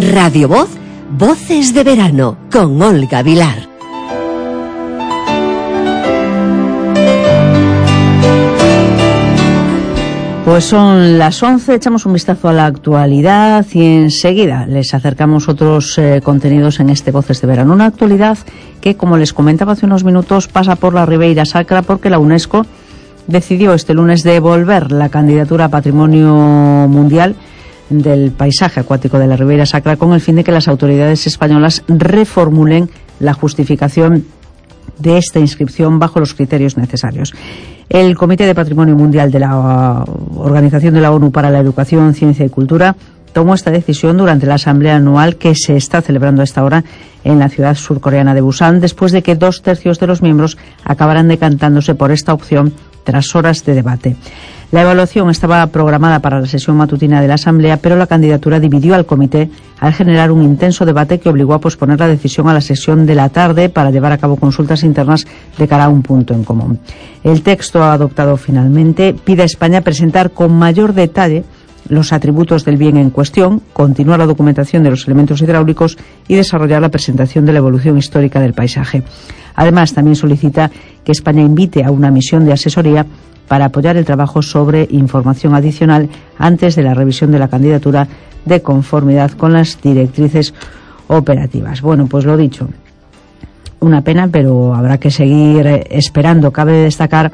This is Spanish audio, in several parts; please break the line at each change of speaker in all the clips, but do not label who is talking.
Radio Voz, Voces de Verano, con Olga Vilar.
Pues son las 11, echamos un vistazo a la actualidad y enseguida les acercamos otros contenidos en este Voces de Verano. Una actualidad que, como les comentaba hace unos minutos, pasa por la Ribeira Sacra porque la UNESCO decidió este lunes devolver la candidatura a Patrimonio Mundial del Paisaje Acuático de la Ribeira Sacra con el fin de que las autoridades españolas reformulen la justificación de esta inscripción bajo los criterios necesarios. El Comité de Patrimonio Mundial de la Organización de la ONU para la Educación, Ciencia y Cultura tomó esta decisión durante la asamblea anual que se está celebrando a esta hora en la ciudad surcoreana de Busan, después de que 2/3 de los miembros acabaran decantándose por esta opción tras horas de debate. La evaluación estaba programada para la sesión matutina de la asamblea, pero la candidatura dividió al comité al generar un intenso debate que obligó a posponer la decisión a la sesión de la tarde para llevar a cabo consultas internas de cara a un punto en común. El texto adoptado finalmente pide a España presentar con mayor detalle los atributos del bien en cuestión, continuar la documentación de los elementos hidráulicos y desarrollar la presentación de la evolución histórica del paisaje. Además, también solicita que España invite a una misión de asesoría para apoyar el trabajo sobre información adicional antes de la revisión de la candidatura de conformidad con las directrices operativas. Bueno, pues lo dicho, una pena, pero habrá que seguir esperando. Cabe destacar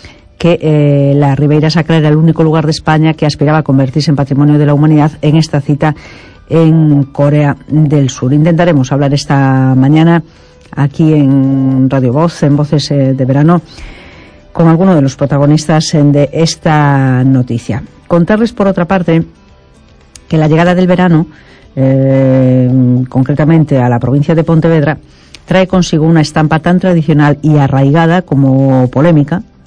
que la Ribeira Sacra era el único lugar de España que aspiraba a convertirse en Patrimonio de la Humanidad en esta cita en Corea del Sur. Intentaremos hablar esta mañana aquí en Radio Voz, en Voces de Verano, con alguno de los protagonistas de esta noticia. Contarles, por otra parte, que la llegada del verano, concretamente a la provincia de Pontevedra, trae consigo una estampa tan tradicional y arraigada como polémica,